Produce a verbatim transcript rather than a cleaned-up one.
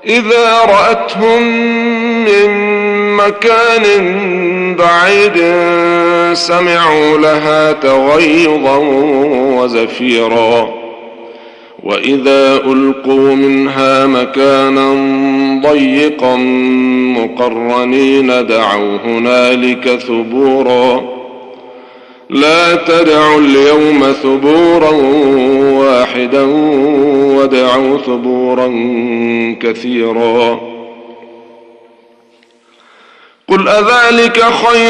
إذا رأتهم من مكان بعيد سمعوا لها تغيظا وزفيرا وإذا ألقوا منها مكانا ضيقا مقرنين دعوا هنالك ثبورا لا تدعوا اليوم ثبورا واحدا ودعوا ثبورا كثيرا قل أذلك خير